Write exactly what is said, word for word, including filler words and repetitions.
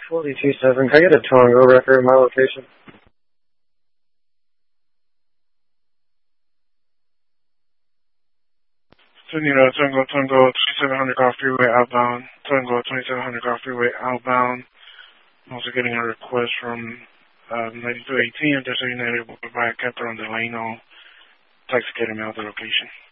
forty-two seven. Can I get a Tango record in my location? Tunino, Tango, Tango, twenty-seven hundred Golf Freeway outbound. Tango, twenty-seven hundred Golf Freeway outbound. I'm also getting a request from uh, ninety-two eighteen if there's any able to provide Captain Delano. Taxi get him out of the location.